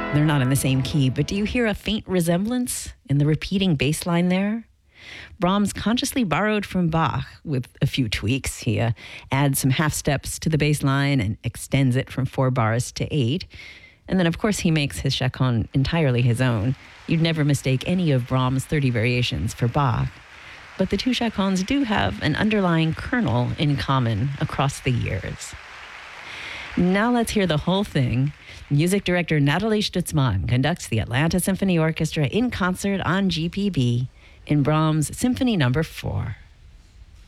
They're not in the same key, but do you hear a faint resemblance in the repeating bass line there? Brahms consciously borrowed from Bach with a few tweaks. He adds some half steps to the bass line and extends it from 4 bars to 8. And then, of course, he makes his chaconne entirely his own. You'd never mistake any of Brahms' 30 variations for Bach. But the two chaconnes do have an underlying kernel in common across the years. Now let's hear the whole thing. Music director Nathalie Stutzmann conducts the Atlanta Symphony Orchestra in concert on GPB in Brahms' Symphony No. 4.